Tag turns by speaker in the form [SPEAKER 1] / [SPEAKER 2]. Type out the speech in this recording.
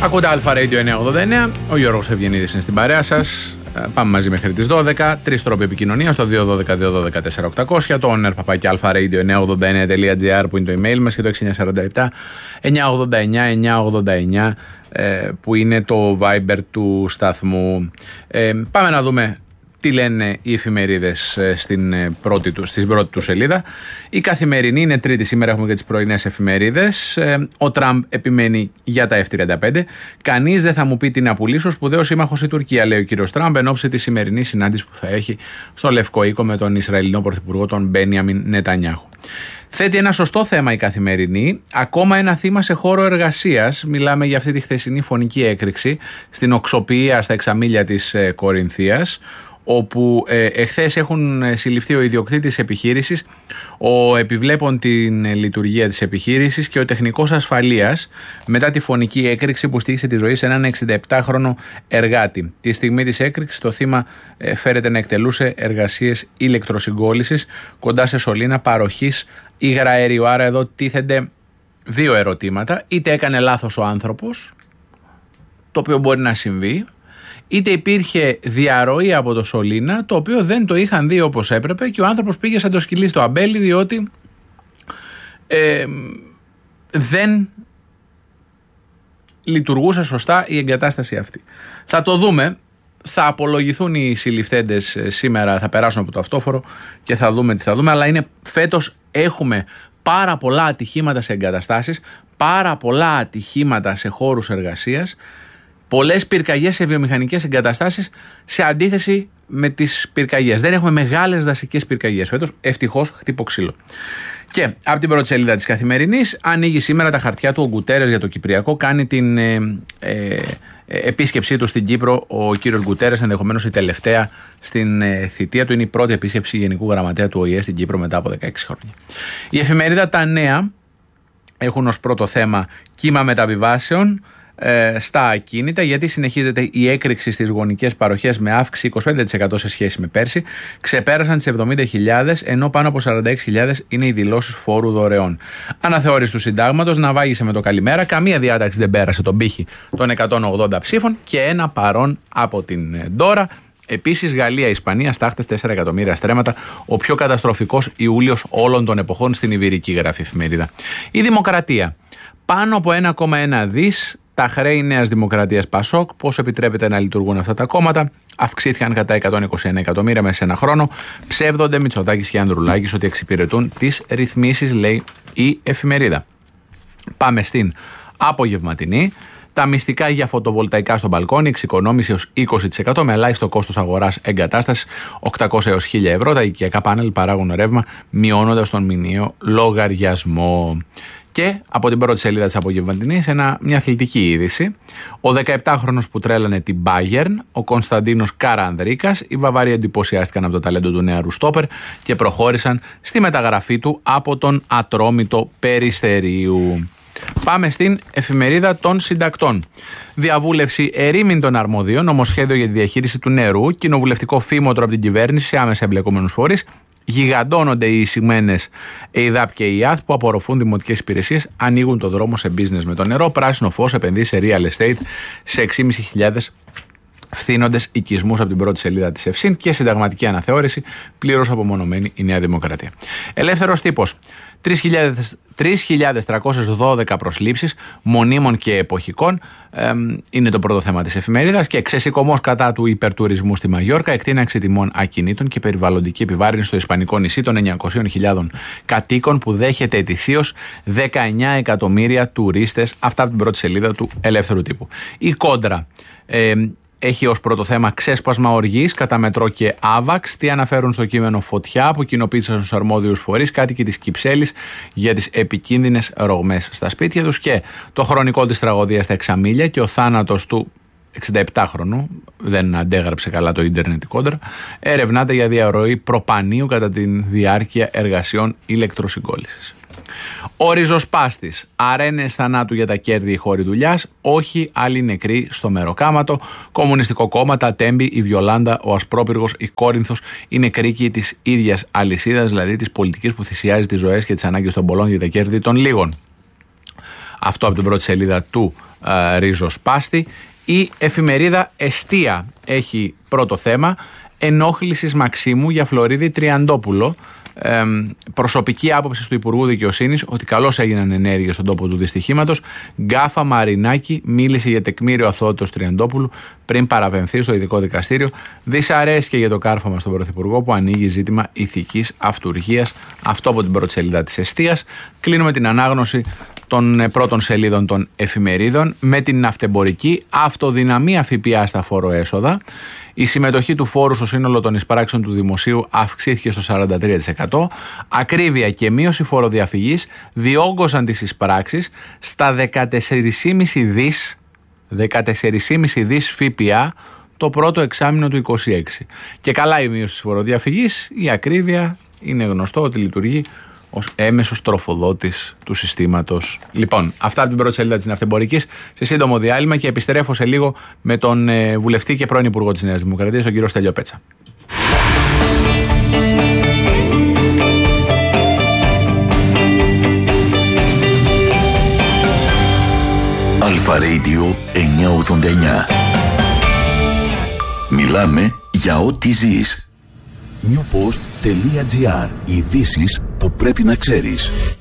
[SPEAKER 1] Ακούτε Αλφα Radio 989. Ο Γιώργος Ευγενίδης είναι στην παρέα σας. Πάμε μαζί μέχρι τις 12. Τρεις τρόποι επικοινωνίας: το 212-212-4800, το owner@alpharadio989.gr που είναι το email μας, και το 6947-989-989 που είναι το Viber του σταθμού. Πάμε να δούμε τι λένε οι εφημερίδες στην πρώτη του σελίδα. Η Καθημερινή είναι Τρίτη, σήμερα έχουμε και τις πρωινές εφημερίδες. Ο Τραμπ επιμένει για τα F-35. Κανείς δεν θα μου πει την απουλήσω, σπουδαίος σύμμαχος η Τουρκία, λέει ο κύριος Τραμπ, εν ώψη της σημερινής συνάντησης που θα έχει στο Λευκό Οίκο με τον Ισραηλινό Πρωθυπουργό, τον Μπένιαμιν Νετανιάχου. Θέτει ένα σωστό θέμα η Καθημερινή, ακόμα ένα θύμα σε χώρο εργασίας. Μιλάμε για αυτή τη χθεσινή φωνική έκρηξη στην οξοποιία στα εξαμίλια της Κορινθίας, όπου εχθές έχουν συλληφθεί ο ιδιοκτήτης επιχείρησης, ο επιβλέπων την λειτουργία της επιχείρησης και ο τεχνικός ασφαλείας, μετά τη φωνική έκρηξη που στοίχησε τη ζωή σε έναν 67χρονο εργάτη. Τη στιγμή της έκρηξης το θύμα φέρεται να εκτελούσε εργασίες ηλεκτροσυγκόλλησης κοντά σε σωλήνα παροχής υγραερίου. Άρα εδώ τίθενται δύο ερωτήματα: είτε έκανε λάθος ο άνθρωπος, το οποίο μπορεί να συμβεί, είτε υπήρχε διαρροή από το σωλήνα, το οποίο δεν το είχαν δει όπως έπρεπε και ο άνθρωπος πήγε σαν το σκυλί στο αμπέλι, διότι δεν λειτουργούσε σωστά η εγκατάσταση αυτή. Θα το δούμε. Θα απολογηθούν οι συλληφθέντες σήμερα, θα περάσουν από το αυτόφορο και θα δούμε τι θα δούμε. Αλλά φέτος έχουμε πάρα πολλά ατυχήματα σε εγκαταστάσεις, πάρα πολλά ατυχήματα σε χώρους εργασίας, πολλές πυρκαγιές σε βιομηχανικές εγκαταστάσεις, σε αντίθεση με τις πυρκαγιές. Δεν έχουμε μεγάλες δασικές πυρκαγιές φέτος, ευτυχώς, χτύπω ξύλο. Και από την πρώτη σελίδα της Καθημερινής ανοίγει σήμερα τα χαρτιά του ο Γκουτέρες για το Κυπριακό. Κάνει την επίσκεψή του στην Κύπρο ο κύριος Γκουτέρες, ενδεχομένως η τελευταία στην θητεία του. Είναι η πρώτη επίσκεψη Γενικού Γραμματέα του ΟΗΕ στην Κύπρο μετά από 16 χρόνια. Η εφημερίδα Τα Νέα έχουν ως πρώτο θέμα κύμα μεταβιβάσεων στα ακίνητα, γιατί συνεχίζεται η έκρηξη στις γονικές παροχές με αύξηση 25% σε σχέση με πέρσι. Ξεπέρασαν τις 70.000, ενώ πάνω από 46.000 είναι οι δηλώσεις φόρου δωρεών. Αναθεώρηση του συντάγματος ναυάγησε με το καλημέρα. Καμία διάταξη δεν πέρασε τον πύχη των 180 ψήφων και ένα παρόν από την Ντόρα. Επίσης, Γαλλία-Ισπανία, στάχτες 4 εκατομμύρια στρέμματα, ο πιο καταστροφικός Ιούλιος όλων των εποχών στην Ιβηρική, γράφει η εφημερίδα. Η Δημοκρατία. Πάνω από 1,1 δις τα χρέη Νέας Δημοκρατίας Πασόκ. Πώς επιτρέπεται να λειτουργούν αυτά τα κόμματα? Αυξήθηκαν κατά 121 εκατομμύρια μέσα σε ένα χρόνο. Ψεύδονται Μητσοτάκης και Ανδρουλάκης ότι εξυπηρετούν τις ρυθμίσεις, λέει η εφημερίδα. Πάμε στην απογευματινή. Τα μυστικά για φωτοβολταϊκά στο μπαλκόνι, εξοικονόμηση ως 20% με ελάχιστο κόστος αγοράς εγκατάστασης 800 έως 1.000 ευρώ. Τα οικιακά πάνελ παράγουν ρεύμα μειώνοντας τον μηνιαίο λογαριασμό. Και από την πρώτη σελίδα της απογευματινής μια αθλητική είδηση. Ο 17χρονος που τρέλανε την Bayern, ο Κωνσταντίνος Καρανδρίκας. Οι Βαβάροι εντυπωσιάστηκαν από το ταλέντο του νεαρού στόπερ και προχώρησαν στη μεταγραφή του από τον Ατρόμητο Περιστερίου. Πάμε στην εφημερίδα των συντακτών. Διαβούλευση ερήμην των αρμοδίων, νομοσχέδιο για τη διαχείριση του νερού, κοινοβουλευτικό φήμοτρο από την κυβέρνηση σε άμεσα εμπλεκόμενους φορείς. Γιγαντώνονται οι εισηγμένες ΕΙΔΑΠ και ΙΑΘ που απορροφούν δημοτικές υπηρεσίες, ανοίγουν το δρόμο σε business με το νερό. Πράσινο φως επενδύει σε real estate σε 6.500 φθήνοντες οικισμούς από την πρώτη σελίδα της ΕΦΣΥΝ και συνταγματική αναθεώρηση πλήρως απομονωμένη η Νέα Δημοκρατία. Ελεύθερος τύπος. 3.312 προσλήψεις μονίμων και εποχικών είναι το πρώτο θέμα της εφημερίδας. Και ξεσηκωμός κατά του υπερτουρισμού στη Μαγιόρκα, εκτείναξη τιμών ακινήτων και περιβαλλοντική επιβάρυνση στο ισπανικό νησί των 900.000 κατοίκων που δέχεται ετησίως 19 εκατομμύρια τουρίστες. Αυτά από την πρώτη σελίδα του Ελεύθερου Τύπου. Η Κόντρα έχει ως πρώτο θέμα ξέσπασμα οργής κατά Μετρό και Άβαξ. Τι αναφέρουν στο κείμενο? Φωτιά που κοινοποίησαν στους αρμόδιους φορείς κάτοικοι της Κυψέλης για τις επικίνδυνες ρογμές στα σπίτια τους. Και το χρονικό της τραγωδίας στα Εξαμίλια και ο θάνατος του 67χρονου, δεν αντέγραψε καλά το ίντερνετ η Κόντρα, ερευνάται για διαρροή προπανίου κατά τη διάρκεια εργασιών ηλεκτροσυγκόλλησης. Ο ριζοσπάστης. Αρένες θανάτου για τα κέρδη, χώροι δουλειάς. Όχι άλλοι νεκροί στο Μεροκάματο. Κομμουνιστικό κόμμα, τα Τέμπη, η Βιολάντα, ο Ασπρόπυργος, η Κόρινθος είναι κρίκοι της ίδιας αλυσίδας, δηλαδή της πολιτικής που θυσιάζει τις ζωές και τις ανάγκες των πολλών για τα κέρδη των λίγων. Αυτό από την πρώτη σελίδα του Ριζοσπάστη. Η εφημερίδα Εστία έχει πρώτο θέμα ενόχλησης Μαξίμου για Φλωρίδη Τριαντόπουλο. Προσωπική άποψη του Υπουργού Δικαιοσύνης ότι καλώς έγιναν ενέργειες στον τόπο του δυστυχήματος. Γκάφα Μαρινάκη μίλησε για τεκμήριο αθωότητος Τριαντόπουλου πριν παραπεμφθεί στο ειδικό δικαστήριο. Δυσαρέσκεια για το κάρφωμα στον Πρωθυπουργό που ανοίγει ζήτημα ηθικής αυτουργίας. Αυτό από την πρώτη σελίδα της Εστίας. Κλείνουμε την ανάγνωση των πρώτων σελίδων των εφημερίδων με την ναυτεμπορική. Αυτοδυναμία ΦΠΑ στα φόρο-έσοδα. Η συμμετοχή του φόρου στο σύνολο των εισπράξεων του δημοσίου αυξήθηκε στο 43%. Ακρίβεια και μείωση φοροδιαφυγής διόγκωσαν τις εισπράξεις στα 14,5 δις ΦΠΑ το πρώτο εξάμηνο του 2026. Και καλά η μείωση της φοροδιαφυγής, η ακρίβεια είναι γνωστό ότι λειτουργεί ως έμεσος τροφοδότης του συστήματος. Λοιπόν, αυτά από την πρώτη σελίδα της Ναυτεμπορικής. Σε σύντομο διάλειμμα και επιστρέφω σε λίγο με τον βουλευτή και πρώην Υπουργό της Νέας Δημοκρατίας, τον κύριο Στέλιο Πέτσα.
[SPEAKER 2] Αλφα Radio 989. Μιλάμε για ό,τι ζεις. Newpost.gr. Ειδήσεις που πρέπει να ξέρεις.